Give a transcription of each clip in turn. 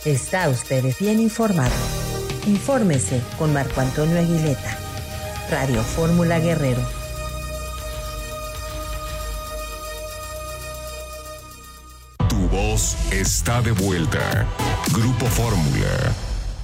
Está usted bien informado. Infórmese con Marco Antonio Aguileta. Radio Fórmula Guerrero. Tu voz está de vuelta. Grupo Fórmula.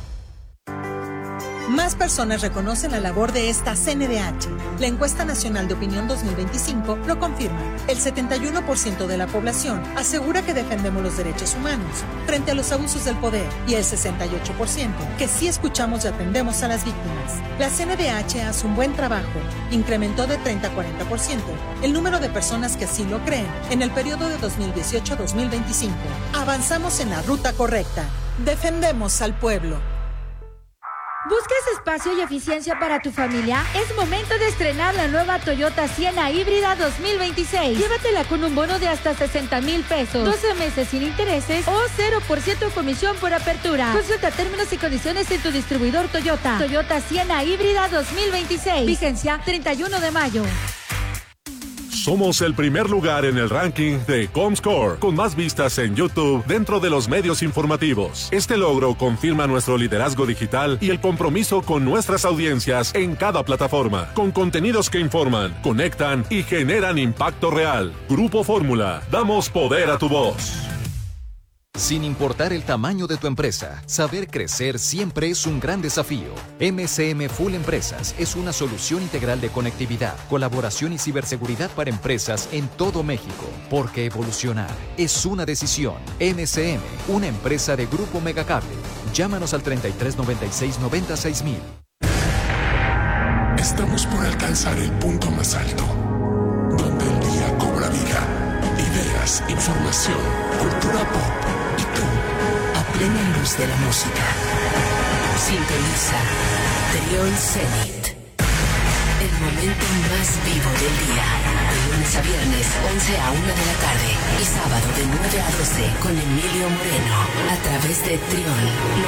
Más personas reconocen la labor de esta CNDH. La encuesta nacional de opinión 2025 lo confirma. El 71% de la población asegura que defendemos los derechos humanos frente a los abusos del poder y el 68% que sí escuchamos y atendemos a las víctimas. La CNDH hace un buen trabajo. Incrementó de 30 a 40% el número de personas que así lo creen en el periodo de 2018 a 2025. Avanzamos en la ruta correcta. Defendemos al pueblo. ¿Buscas espacio y eficiencia para tu familia? Es momento de estrenar la nueva Toyota Sienna híbrida 2026. Llévatela con un bono de hasta 60,000 pesos, 12 meses sin intereses o 0% comisión por apertura. Consulta términos y condiciones en tu distribuidor Toyota. Toyota Sienna híbrida 2026. Vigencia 31 de mayo. Somos el primer lugar en el ranking de Comscore, con más vistas en YouTube dentro de los medios informativos. Este logro confirma nuestro liderazgo digital y el compromiso con nuestras audiencias en cada plataforma, con contenidos que informan, conectan y generan impacto real. Grupo Fórmula, damos poder a tu voz. Sin importar el tamaño de tu empresa, saber crecer siempre es un gran desafío. MCM Full Empresas es una solución integral de conectividad, colaboración y ciberseguridad para empresas en todo México. Porque evolucionar es una decisión. MCM, una empresa de Grupo Megacable. Llámanos al 3396-96000. Estamos por alcanzar el punto más alto, donde el día cobra vida. Ideas, información, cultura pop. Y tú, a plena luz de la música. Sintoniza Trión Zenit. El momento más vivo del día. De lunes a viernes, 11 a 1 de la tarde. Y sábado de 9 a 12 con Emilio Moreno. A través de Trión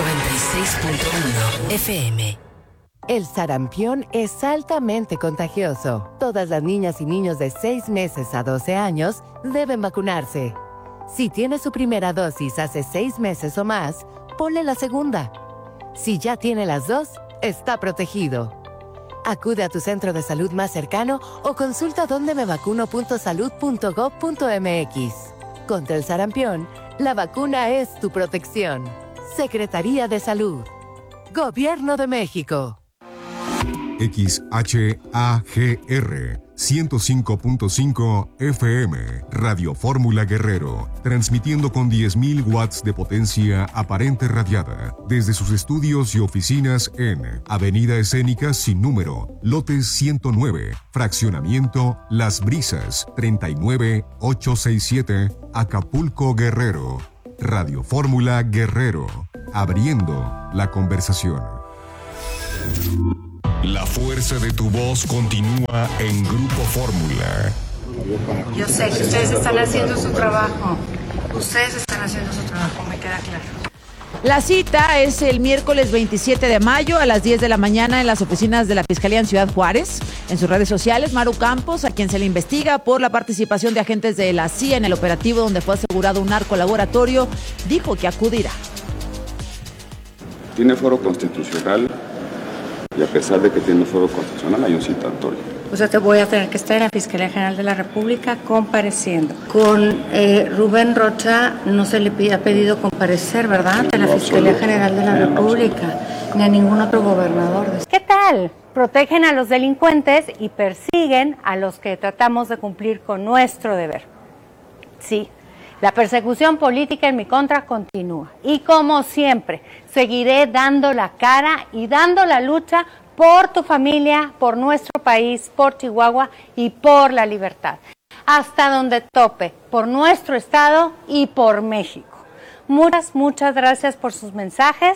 96.1 FM. El sarampión es altamente contagioso. Todas las niñas y niños de 6 meses a 12 años deben vacunarse. Si tiene su primera dosis hace 6 meses o más, ponle la segunda. Si ya tiene las dos, está protegido. Acude a tu centro de salud más cercano o consulta dondemevacuno.salud.gov.mx. Contra el sarampión, la vacuna es tu protección. Secretaría de Salud. Gobierno de México. XHAGR 105.5 FM, Radio Fórmula Guerrero, transmitiendo con 10,000 watts de potencia aparente radiada desde sus estudios y oficinas en Avenida Escénica sin número, lote 109, fraccionamiento Las Brisas, 39867, Acapulco, Guerrero. Radio Fórmula Guerrero, abriendo la conversación. La fuerza de tu voz continúa en Grupo Fórmula. Yo sé que ustedes están haciendo su trabajo. Ustedes están haciendo su trabajo, me queda claro. La cita es el miércoles 27 de mayo a las 10 de la mañana en las oficinas de la Fiscalía en Ciudad Juárez. En sus redes sociales, Maru Campos, a quien se le investiga por la participación de agentes de la CIA en el operativo donde fue asegurado un narcolaboratorio, dijo que acudirá. Tiene foro constitucional. Y a pesar de que tiene foro constitucional, hay un citatorio. O sea, te voy a tener que estar en la Fiscalía General de la República compareciendo. Con Rubén Rocha no se le ha pedido comparecer, ¿verdad? Ante la Fiscalía General de la República, ni a ningún otro gobernador. ¿Qué tal? Protegen a los delincuentes y persiguen a los que tratamos de cumplir con nuestro deber. Sí. La persecución política en mi contra continúa. Y como siempre, seguiré dando la cara y dando la lucha por tu familia, por nuestro país, por Chihuahua y por la libertad. Hasta donde tope, por nuestro estado y por México. Muchas gracias por sus mensajes.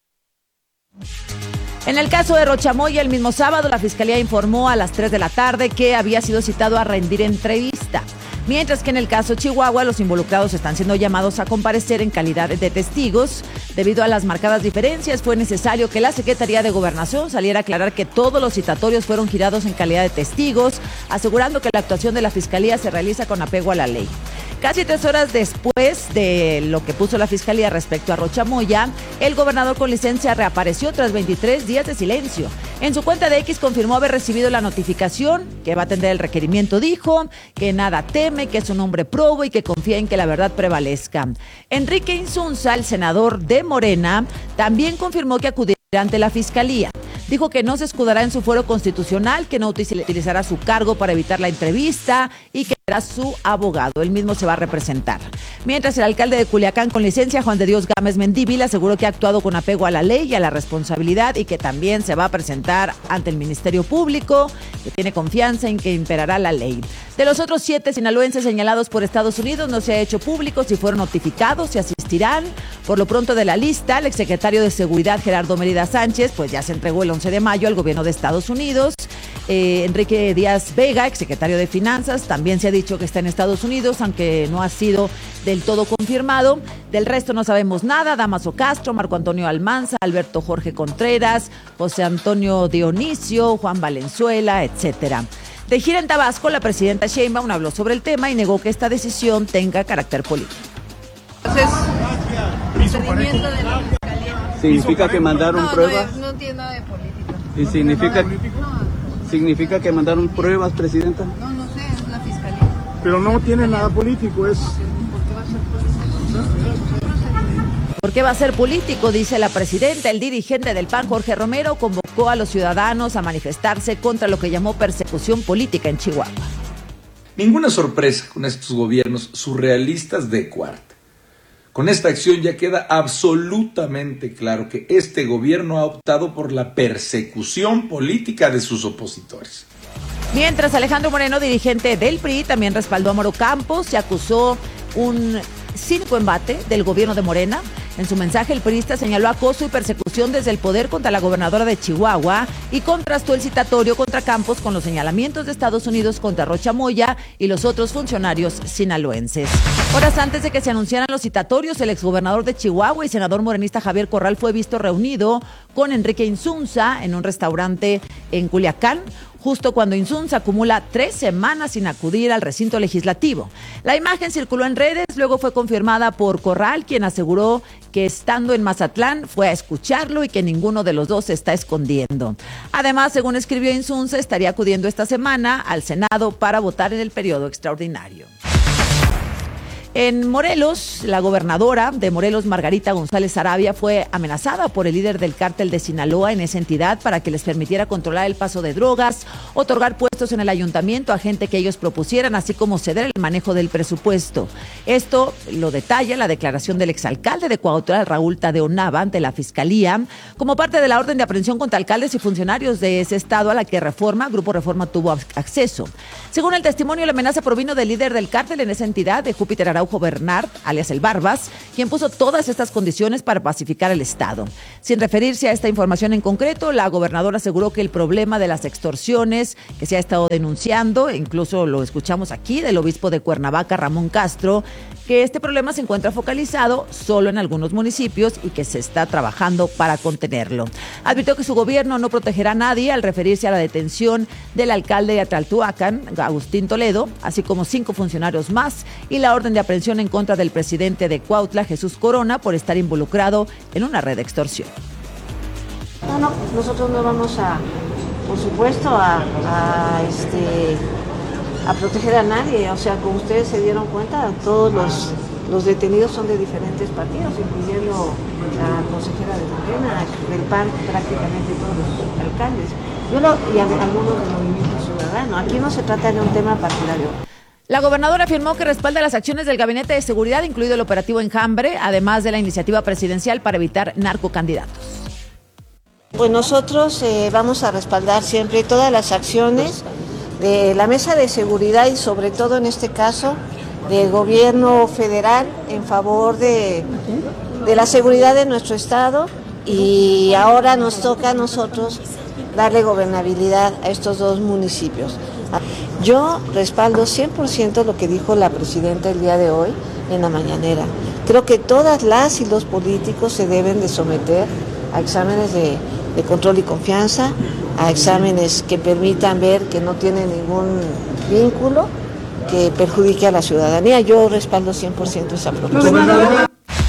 En el caso de Rochamoya, el mismo sábado, la Fiscalía informó a las 3 de la tarde que había sido citado a rendir entrevista. Mientras que en el caso Chihuahua, los involucrados están siendo llamados a comparecer en calidad de testigos. Debido a las marcadas diferencias, fue necesario que la Secretaría de Gobernación saliera a aclarar que todos los citatorios fueron girados en calidad de testigos, asegurando que la actuación de la Fiscalía se realiza con apego a la ley. Casi 3 horas después de lo que puso la Fiscalía respecto a Rocha Moya, el gobernador con licencia reapareció tras 23 días de silencio. En su cuenta de X confirmó haber recibido la notificación, que va a atender el requerimiento, dijo que nada teme, que es un hombre probo y que confía en que la verdad prevalezca. Enrique Insunza, el senador de Morena, también confirmó que acudirá ante la Fiscalía. Dijo que no se escudará en su fuero constitucional, que no utilizará su cargo para evitar la entrevista y que será su abogado. Él mismo se va a representar. Mientras el alcalde de Culiacán con licencia, Juan de Dios Gámez Mendívil, aseguró que ha actuado con apego a la ley y a la responsabilidad y que también se va a presentar ante el Ministerio Público, que tiene confianza en que imperará la ley. De los otros 7 sinaloenses señalados por Estados Unidos, no se ha hecho público si fueron notificados, si asistirán. Por lo pronto de la lista, el exsecretario de Seguridad, Gerardo Mérida Sánchez, pues ya se entregó el 11 de mayo al gobierno de Estados Unidos. Enrique Díaz Vega, exsecretario de Finanzas, también se ha dicho que está en Estados Unidos, aunque no ha sido del todo confirmado. Del resto no sabemos nada. Damaso Castro, Marco Antonio Almanza, Alberto Jorge Contreras, José Antonio Dionisio, Juan Valenzuela, etcétera. De gira en Tabasco, la presidenta Sheinbaum habló sobre el tema y negó que esta decisión tenga carácter político. Entonces, procedimiento de la Fiscalía. ¿Significa que mandaron pruebas? No tiene nada de política. ¿Y significa que mandaron pruebas, presidenta? No sé, es la Fiscalía. Pero no tiene nada político, es... ¿Por qué va a ser político? Dice la presidenta. El dirigente del PAN, Jorge Romero, convocó a los ciudadanos a manifestarse contra lo que llamó persecución política en Chihuahua. Ninguna sorpresa con estos gobiernos surrealistas de cuarta. Con esta acción ya queda absolutamente claro que este gobierno ha optado por la persecución política de sus opositores. Mientras Alejandro Moreno, dirigente del PRI, también respaldó a Mauro Campos y acusó un cínico embate del gobierno de Morena. En su mensaje, el priista señaló acoso y persecución desde el poder contra la gobernadora de Chihuahua y contrastó el citatorio contra Campos con los señalamientos de Estados Unidos contra Rocha Moya y los otros funcionarios sinaloenses. Horas antes de que se anunciaran los citatorios, el exgobernador de Chihuahua y senador morenista Javier Corral fue visto reunido con Enrique Insunza en un restaurante en Culiacán, justo cuando Insunza acumula 3 semanas sin acudir al recinto legislativo. La imagen circuló en redes, luego fue confirmada por Corral, quien aseguró que estando en Mazatlán fue a escucharlo y que ninguno de los dos se está escondiendo. Además, según escribió Insunza, estaría acudiendo esta semana al Senado para votar en el periodo extraordinario. En Morelos, la gobernadora de Morelos, Margarita González Arabia, fue amenazada por el líder del cártel de Sinaloa en esa entidad para que les permitiera controlar el paso de drogas, otorgar puestos en el ayuntamiento a gente que ellos propusieran, así como ceder el manejo del presupuesto. Esto lo detalla la declaración del exalcalde de Cuautla, Raúl Tadeo Nava, ante la Fiscalía, como parte de la orden de aprehensión contra alcaldes y funcionarios de ese estado a la que Grupo Reforma tuvo acceso. Según el testimonio, la amenaza provino del líder del cártel en esa entidad, de Júpiter Araujo Bernard, alias el Barbas, quien puso todas estas condiciones para pacificar el estado. Sin referirse a esta información en concreto, la gobernadora aseguró que el problema de las extorsiones que se ha estado denunciando, incluso lo escuchamos aquí del obispo de Cuernavaca, Ramón Castro, que este problema se encuentra focalizado solo en algunos municipios y que se está trabajando para contenerlo. Advirtió que su gobierno no protegerá a nadie al referirse a la detención del alcalde de Atlatuacan, Agustín Toledo, así como 5 funcionarios más, y la orden de aprehensión en contra del presidente de Cuautla, Jesús Corona, por estar involucrado en una red de extorsión. No, nosotros no vamos por supuesto, a proteger a nadie. O sea, como ustedes se dieron cuenta, todos los detenidos son de diferentes partidos, incluyendo la consejera de Morena, del PAN, prácticamente todos los alcaldes. Y algunos del Movimiento Ciudadano. Aquí no se trata de un tema partidario. La gobernadora afirmó que respalda las acciones del Gabinete de Seguridad, incluido el operativo Enjambre, además de la iniciativa presidencial para evitar narcocandidatos. Pues nosotros vamos a respaldar siempre todas las acciones de la Mesa de Seguridad y sobre todo en este caso del gobierno federal en favor de la seguridad de nuestro estado, y ahora nos toca a nosotros darle gobernabilidad a estos 2 municipios. Yo respaldo 100% lo que dijo la presidenta el día de hoy en la mañanera. Creo que todas las y los políticos se deben de someter a exámenes de control y confianza, a exámenes que permitan ver que no tienen ningún vínculo que perjudique a la ciudadanía. Yo respaldo 100% esa propuesta.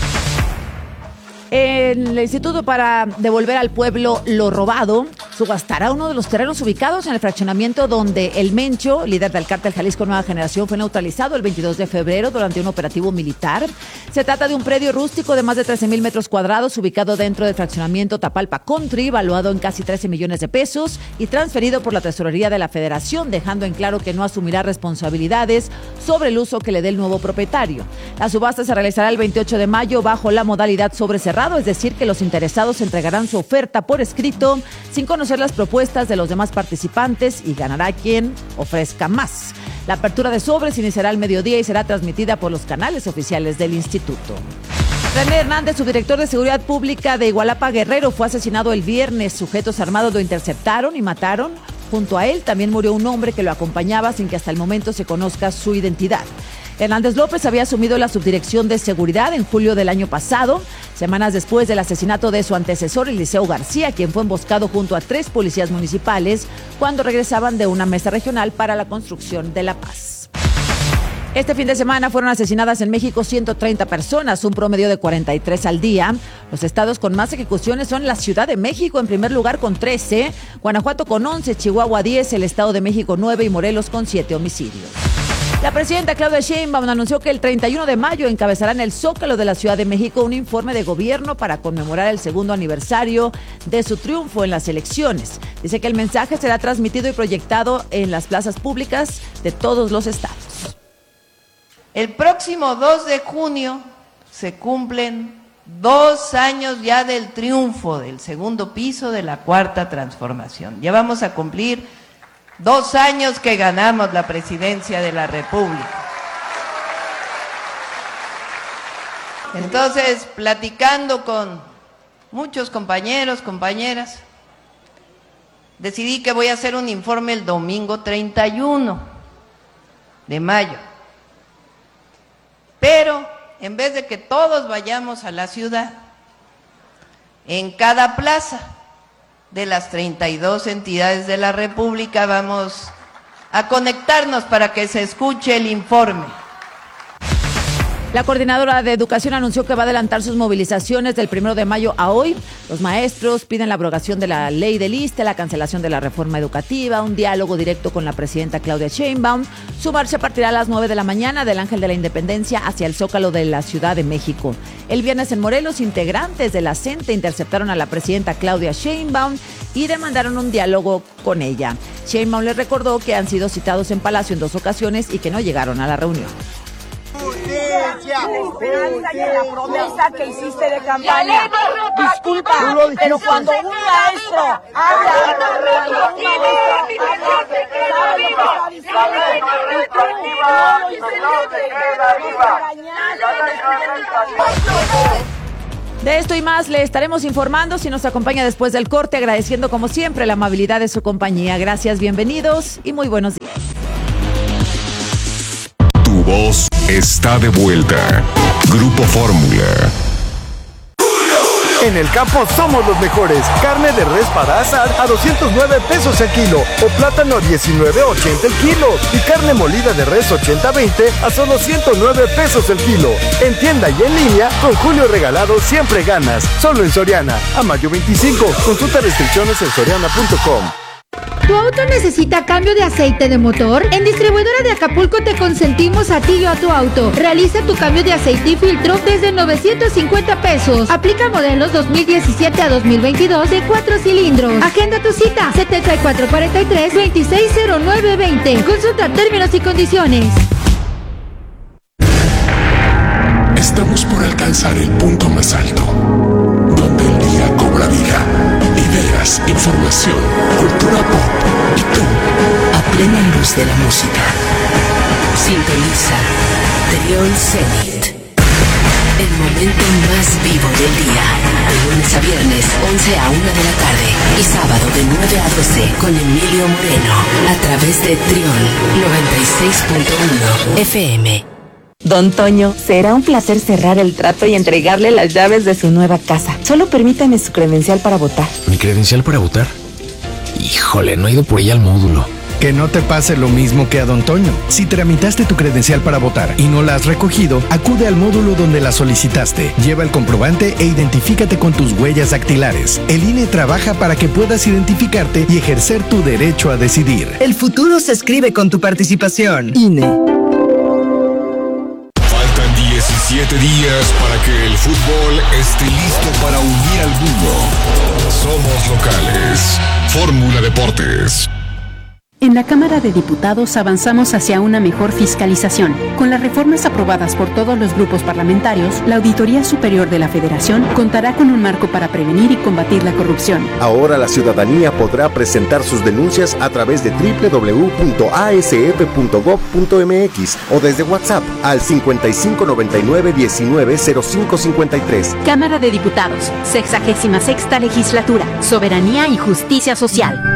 El Instituto para Devolver al Pueblo lo Robado subastará uno de los terrenos ubicados en el fraccionamiento donde el Mencho, líder del cártel Jalisco Nueva Generación, fue neutralizado el 22 de febrero durante un operativo militar. Se trata de un predio rústico de más de 13,000 metros cuadrados ubicado dentro del fraccionamiento Tapalpa Country, valuado en casi 13 millones de pesos y transferido por la Tesorería de la Federación, dejando en claro que no asumirá responsabilidades sobre el uso que le dé el nuevo propietario. La subasta se realizará el 28 de mayo bajo la modalidad sobre cerrado, es decir, que los interesados entregarán su oferta por escrito sin conocer las propuestas de los demás participantes y ganará quien ofrezca más. La apertura de sobres iniciará al mediodía y será transmitida por los canales oficiales del instituto. René Hernández, subdirector de Seguridad Pública de Igualapa, Guerrero, fue asesinado el viernes. Sujetos armados lo interceptaron y mataron. Junto a él también murió un hombre que lo acompañaba sin que hasta el momento se conozca su identidad. Hernández López había asumido la subdirección de seguridad en julio del año pasado, semanas después del asesinato de su antecesor, Eliseo García, quien fue emboscado junto a 3 policías municipales cuando regresaban de una mesa regional para la construcción de la paz. Este fin de semana fueron asesinadas en México 130 personas, un promedio de 43 al día. Los estados con más ejecuciones son la Ciudad de México en primer lugar con 13, Guanajuato con 11, Chihuahua 10, el Estado de México 9 y Morelos con 7 homicidios. La presidenta Claudia Sheinbaum anunció que el 31 de mayo encabezará en el Zócalo de la Ciudad de México un informe de gobierno para conmemorar el segundo aniversario de su triunfo en las elecciones. Dice que el mensaje será transmitido y proyectado en las plazas públicas de todos los estados. El próximo 2 de junio se cumplen 2 años ya del triunfo del segundo piso de la Cuarta Transformación. Ya vamos a cumplir 2 años que ganamos la presidencia de la República. Entonces, platicando con muchos compañeros, compañeras, decidí que voy a hacer un informe el domingo 31 de mayo. Pero, en vez de que todos vayamos a la ciudad, en cada plaza de las 32 entidades de la República vamos a conectarnos para que se escuche el informe. La coordinadora de Educación anunció que va a adelantar sus movilizaciones del 1 de mayo a hoy. Los maestros piden la abrogación de la ley del ISSSTE, la cancelación de la reforma educativa, un diálogo directo con la presidenta Claudia Sheinbaum. Su marcha partirá a las 9 de la mañana del Ángel de la Independencia hacia el Zócalo de la Ciudad de México. El viernes en Morelos, integrantes de la CENTE interceptaron a la presidenta Claudia Sheinbaum y demandaron un diálogo con ella. Sheinbaum les recordó que han sido citados en Palacio en 2 ocasiones y que no llegaron a la reunión. La esperanza y la promesa que hiciste de campaña. Disculpa, pero cuando un maestro habla, de esto y más le estaremos informando si nos acompaña después del corte, agradeciendo como siempre la amabilidad de su compañía. Gracias, bienvenidos y muy buenos días. Tu voz está de vuelta. Grupo Fórmula. En el campo somos los mejores. Carne de res para asar a 209 pesos el kilo o plátano a 19.80 el kilo y carne molida de res 80-20 a solo 109 pesos el kilo. En tienda y en línea, con Julio Regalado siempre ganas. Solo en Soriana. A mayo 25. Consulta restricciones en soriana.com. ¿Tu auto necesita cambio de aceite de motor? En Distribuidora de Acapulco te consentimos a ti y a tu auto. Realiza tu cambio de aceite y filtro desde 950 pesos. Aplica modelos 2017 a 2022 de 4 cilindros. Agenda tu cita 7443-260920. Consulta términos y condiciones. Estamos por alcanzar el punto más alto, donde el día cobra vida. Ideas, información, cultura pop y tú, a plena luz de la música. Sintoniza Trión Zenit. El momento más vivo del día. De lunes a viernes, 11 a 1 de la tarde. Y sábado de 9 a 12 con Emilio Moreno. A través de Trión 96.1 FM. Don Toño, será un placer cerrar el trato y entregarle las llaves de su nueva casa. Solo permítame su credencial para votar. ¿Mi credencial para votar? Híjole, no he ido por ella al módulo. Que no te pase lo mismo que a don Toño. Si tramitaste tu credencial para votar y no la has recogido, acude al módulo donde la solicitaste. Lleva el comprobante e identifícate con tus huellas dactilares. El INE trabaja para que puedas identificarte y ejercer tu derecho a decidir. El futuro se escribe con tu participación. INE. Faltan 17 días para que el fútbol esté listo para unir al mundo. Somos locales. Fórmula Deportes. En la Cámara de Diputados avanzamos hacia una mejor fiscalización. Con las reformas aprobadas por todos los grupos parlamentarios, la Auditoría Superior de la Federación contará con un marco para prevenir y combatir la corrupción. Ahora la ciudadanía podrá presentar sus denuncias a través de www.asf.gov.mx o desde WhatsApp al 5599-190553. Cámara de Diputados, 66ª Legislatura, Soberanía y Justicia Social.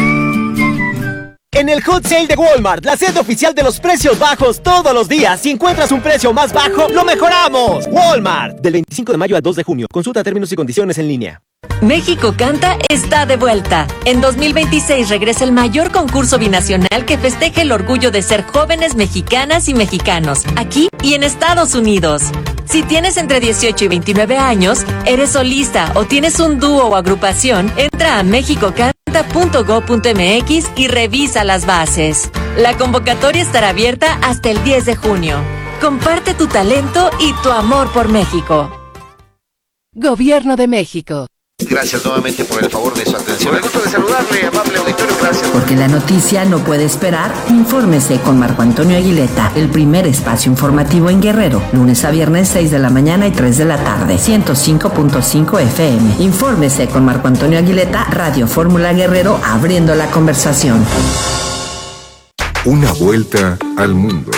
En el Hot Sale de Walmart, la sede oficial de los precios bajos todos los días. Si encuentras un precio más bajo, ¡lo mejoramos! Walmart. Del 25 de mayo al 2 de junio. Consulta términos y condiciones en línea. México Canta está de vuelta. En 2026 regresa el mayor concurso binacional que festeja el orgullo de ser jóvenes mexicanas y mexicanos, aquí y en Estados Unidos. Si tienes entre 18 y 29 años, eres solista o tienes un dúo o agrupación, entra a mexicocanta.gov.mx y revisa las bases. La convocatoria estará abierta hasta el 10 de junio. Comparte tu talento y tu amor por México. Gobierno de México. Gracias nuevamente por el favor de su atención. El gusto de saludarle, amable auditorio, gracias. Porque la noticia no puede esperar, infórmese con Marco Antonio Aguileta, el primer espacio informativo en Guerrero, lunes a viernes 6 de la mañana y 3 de la tarde, 105.5 FM. Infórmese con Marco Antonio Aguileta, Radio Fórmula Guerrero, abriendo la conversación. Una vuelta al mundo.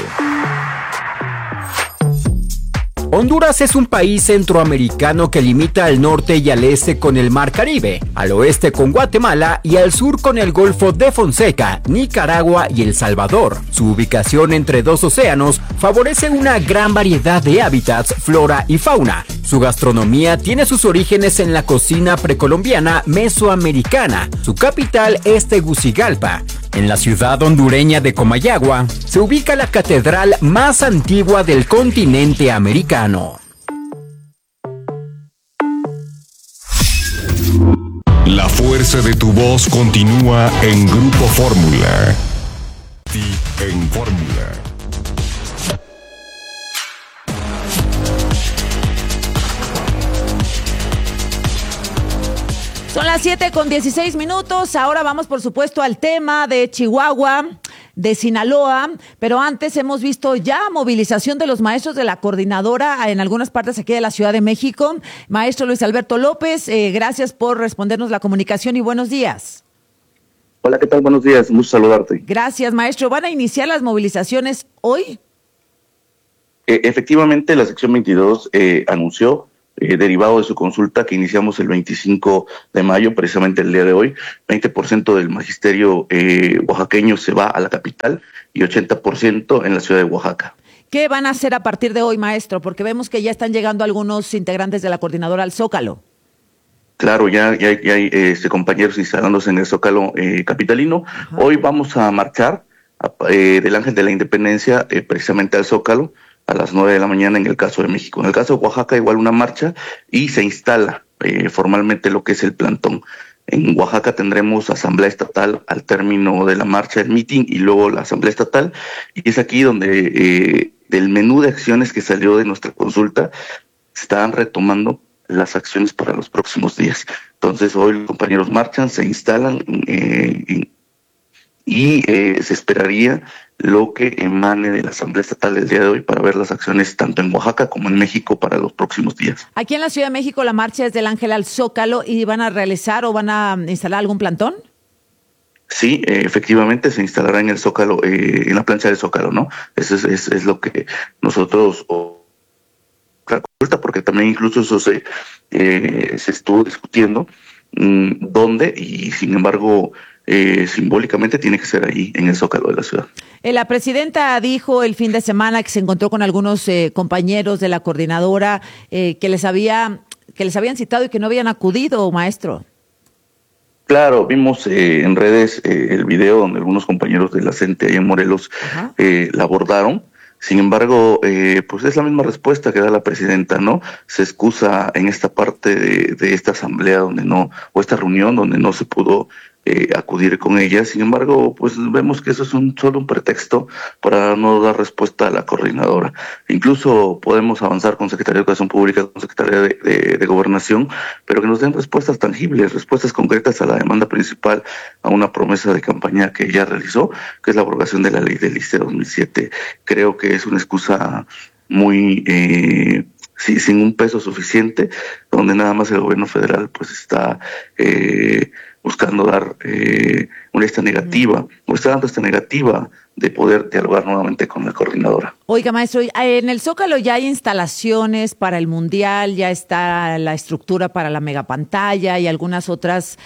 Honduras es un país centroamericano que limita al norte y al este con el Mar Caribe, al oeste con Guatemala y al sur con el Golfo de Fonseca, Nicaragua y El Salvador. Su ubicación entre dos océanos favorece una gran variedad de hábitats, flora y fauna. Su gastronomía tiene sus orígenes en la cocina precolombiana mesoamericana. Su capital es Tegucigalpa. En la ciudad hondureña de Comayagua se ubica la catedral más antigua del continente americano. La fuerza de tu voz continúa en Grupo Fórmula. En Fórmula. Son las 7:16. Ahora vamos, por supuesto, al tema de Chihuahua, de Sinaloa, pero antes hemos visto ya movilización de los maestros de la coordinadora en algunas partes aquí de la Ciudad de México. Maestro Luis Alberto López, gracias por respondernos la comunicación y buenos días. Hola, ¿qué tal? Buenos días, mucho saludarte. Gracias, maestro. ¿Van a iniciar las movilizaciones hoy? Efectivamente, la sección 22 anunció, derivado de su consulta que iniciamos el 25 de mayo, precisamente el día de hoy, 20% del magisterio oaxaqueño se va a la capital y 80% en la ciudad de Oaxaca. ¿Qué van a hacer a partir de hoy, maestro? Porque vemos que ya están llegando algunos integrantes de la coordinadora al Zócalo. Claro, ya hay compañeros instalándose en el Zócalo capitalino. Ajá. Hoy vamos a marchar del Ángel de la Independencia precisamente al Zócalo a las 9 de la mañana en el caso de México. En el caso de Oaxaca igual una marcha y se instala formalmente lo que es el plantón. En Oaxaca tendremos asamblea estatal al término de la marcha, el meeting y luego la asamblea estatal, y es aquí donde del menú de acciones que salió de nuestra consulta están retomando las acciones para los próximos días. Entonces hoy los compañeros marchan, se instalan y se esperaría lo que emane de la Asamblea Estatal del día de hoy para ver las acciones tanto en Oaxaca como en México para los próximos días. Aquí en la Ciudad de México la marcha es del Ángel al Zócalo y van a realizar o van a instalar algún plantón. Sí, efectivamente se instalará en el Zócalo, en la plancha del Zócalo, ¿no? Eso es lo que nosotros la consulta, porque también incluso eso se estuvo discutiendo dónde, y sin embargo simbólicamente tiene que ser ahí en el Zócalo de la ciudad. La presidenta dijo el fin de semana que se encontró con algunos compañeros de la coordinadora que les habían citado y que no habían acudido, maestro. Claro, vimos en redes el video donde algunos compañeros de la CENTE ahí en Morelos la abordaron. Sin embargo, pues es la misma respuesta que da la presidenta, ¿no? Se excusa en esta parte de esta asamblea o esta reunión donde no se pudo acudir con ella. Sin embargo, pues vemos que eso es solo un pretexto para no dar respuesta a la coordinadora. Incluso podemos avanzar con Secretaría de Educación Pública, con Secretaría de Gobernación, pero que nos den respuestas tangibles, respuestas concretas a la demanda principal, a una promesa de campaña que ella realizó, que es la abrogación de la ley del ICE 2007. Creo que es una excusa muy sin un peso suficiente, donde nada más el gobierno federal pues está buscando dar esta negativa, o está dando esta negativa de poder dialogar nuevamente con la coordinadora. Oiga, maestro, en el Zócalo ya hay instalaciones para el Mundial, ya está la estructura para la megapantalla y algunas otras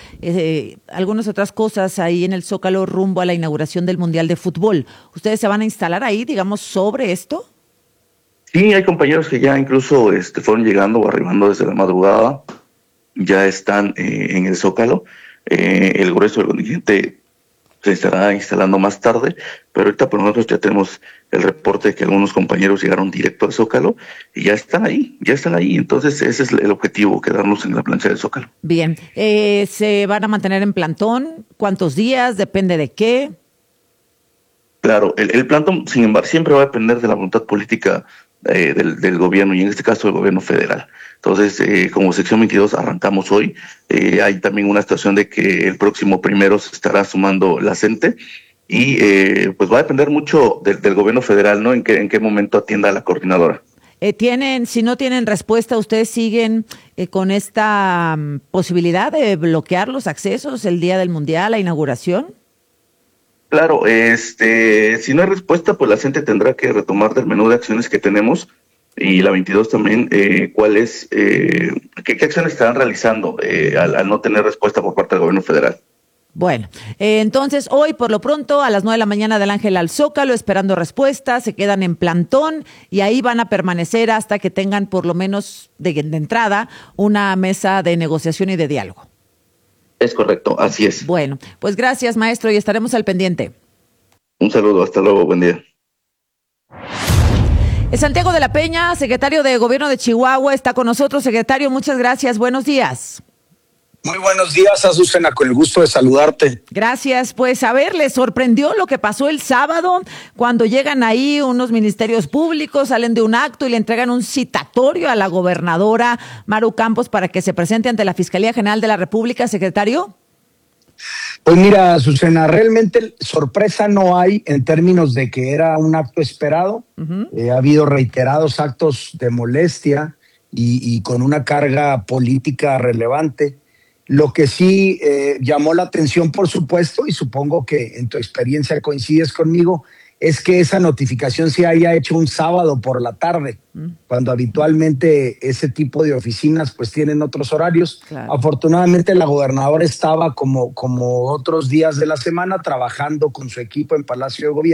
cosas ahí en el Zócalo rumbo a la inauguración del Mundial de Fútbol. ¿Ustedes se van a instalar ahí, digamos, sobre esto? Sí, hay compañeros que ya incluso fueron llegando o arribando desde la madrugada, ya están en el Zócalo. El grueso del contingente se estará instalando más tarde, pero ahorita por nosotros ya tenemos el reporte de que algunos compañeros llegaron directo al Zócalo y ya están ahí. Entonces ese es el objetivo, quedarnos en la plancha del Zócalo. Bien, ¿se van a mantener en plantón? ¿Cuántos días? ¿Depende de qué? Claro, el plantón, sin embargo, siempre va a depender de la voluntad política del gobierno, y en este caso del gobierno federal. Entonces, como sección 22 arrancamos hoy. Hay también una situación de que el próximo 1 se estará sumando la CENTE, y pues va a depender mucho del gobierno federal, ¿no? En qué momento atienda a la coordinadora. Si no tienen respuesta, ¿ustedes siguen con esta posibilidad de bloquear los accesos el día del Mundial, la inauguración? Claro, si no hay respuesta, pues la CENTE tendrá que retomar del menú de acciones que tenemos, y la 22 también, qué acciones estarán realizando al no tener respuesta por parte del gobierno federal. Bueno, entonces hoy por lo pronto a las 9 de la mañana del Ángel al Zócalo esperando respuesta, se quedan en plantón y ahí van a permanecer hasta que tengan por lo menos de entrada una mesa de negociación y de diálogo. Es correcto, así es. Bueno, pues gracias, maestro, y estaremos al pendiente. Un saludo, hasta luego, buen día. Santiago de la Peña, secretario de Gobierno de Chihuahua, está con nosotros. Secretario, muchas gracias, buenos días. Muy buenos días, Azucena, con el gusto de saludarte. Gracias, pues a ver, ¿les sorprendió lo que pasó el sábado cuando llegan ahí unos ministerios públicos, salen de un acto y le entregan un citatorio a la gobernadora Maru Campos para que se presente ante la Fiscalía General de la República, secretario? Pues mira, Azucena, realmente sorpresa no hay en términos de que era un acto esperado. Ha habido reiterados actos de molestia y con una carga política relevante. Lo que sí llamó la atención, por supuesto, y supongo que en tu experiencia coincides conmigo, es que esa notificación se haya hecho un sábado por la tarde, cuando habitualmente ese tipo de oficinas pues tienen otros horarios. Claro. Afortunadamente la gobernadora estaba como otros días de la semana trabajando con su equipo en Palacio de Gobierno.